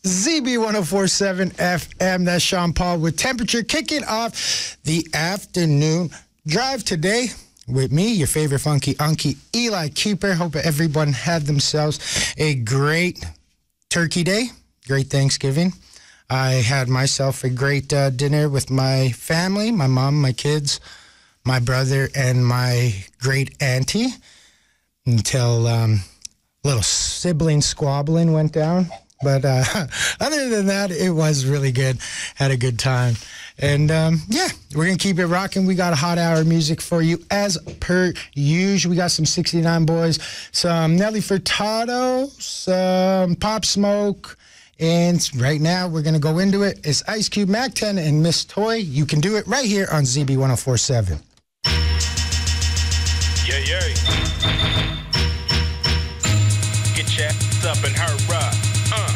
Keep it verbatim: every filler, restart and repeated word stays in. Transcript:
Z B one oh four point seven F M. That's Sean Paul with Temperature, kicking off the afternoon drive today with me, your favorite funky unky, Eli Keeper. Hope everyone had themselves a great Turkey Day, great Thanksgiving. I had myself a great uh, dinner with my family, my mom, my kids, my brother, and my great auntie until um, a little sibling squabbling went down. But uh, other than that, it was really good. Had a good time. And, um, yeah, we're going to keep it rocking. We got a hot hour music for you as per usual. We got some sixty-nine Boys, some Nelly Furtado, some Pop Smoke. And right now, we're going to go into it. It's Ice Cube, Mac ten, and Miss Toy. You can do it right here on Z B one oh four point seven. Yeah, yeah. Get your ass up and hurry up.